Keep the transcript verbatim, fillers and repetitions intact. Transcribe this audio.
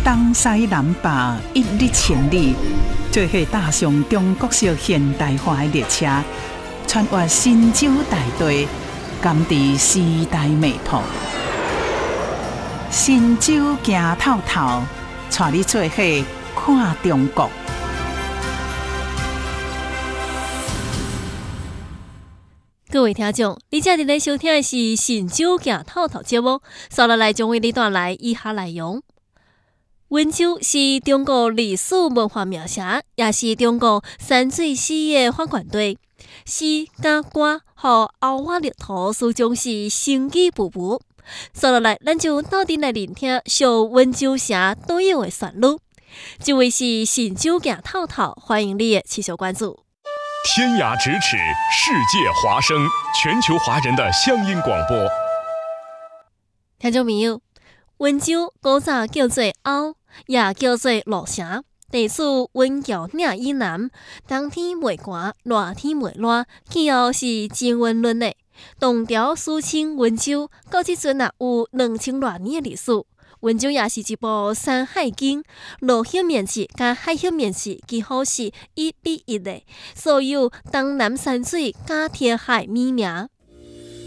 东西南北一日千里，做伙踏上中国式现代化的列车，穿越神州大地，感知时代脉搏。神州行透透，带你做伙看中国。 各位听众，你正在收听的是《神州行透透》节目，接下来将为你带来以下内容。温州是中国历史文化名城，也是中国山水史的发源地。诗、甲、歌和欧瓦绿图始终是生机勃勃。接下来，咱就到底来聆听小温州城独有的旋律。这位是《神州行透透》，欢迎你的持续关注。 天涯咫尺，世界华声，全球华人的乡音广播。 听众朋友，温州古早叫做瓯，也叫做鹿城，地处温桥岭以南，冬天袂寒，热天袂热，气候是真温润的。唐朝史称温州，到即阵也有两千多年的历史。温州也是一部山海经，陆域面积甲海域面积几乎是一比一的，所有东南山水甲天海美名。